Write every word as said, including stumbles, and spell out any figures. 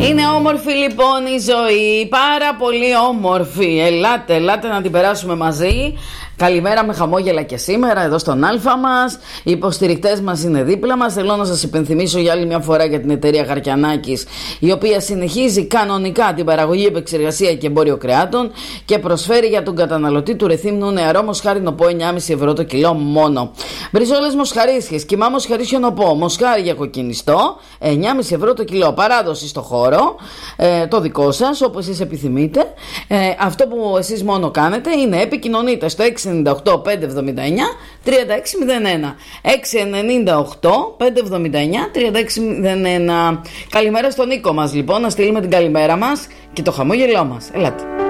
Είναι όμορφη λοιπόν η ζωή, πάρα πολύ όμορφη. Ελάτε, ελάτε να την περάσουμε μαζί. Καλημέρα με χαμόγελα και σήμερα εδώ στον Αλφα μας. Οι υποστηρικτές μας είναι δίπλα μας. Θέλω να σας υπενθυμίσω για άλλη μια φορά για την εταιρεία Χαρκιανάκης, η οποία συνεχίζει κανονικά την παραγωγή, επεξεργασία και εμπόριο κρεάτων και προσφέρει για τον καταναλωτή του ρεθύμνου νεαρό μοσχάρι νοπό εννιά κόμμα πέντε ευρώ το κιλό μόνο. Μπριζόλες μοσχαρίσιες, κιμά μοσχαρίσιο νοπό, μοσχάρι για κοκκινιστό εννιά κόμμα πέντε ευρώ το κιλό. Παράδοση στο χώρο, ε, το δικό σας, όπως εσείς επιθυμείτε. Ε, αυτό που εσείς μόνο κάνετε είναι επικοινωνείτε στο έξι εννιά οκτώ πέντε εβδομήντα εννιά τριάντα έξι μηδέν ένα. έξι εννιά οκτώ πέντε εβδομήντα εννιά τριάντα έξι μηδέν ένα. Καλημέρα στον Νίκο μας λοιπόν, να στείλουμε την καλημέρα μας και το χαμόγελό μας. Ελάτε.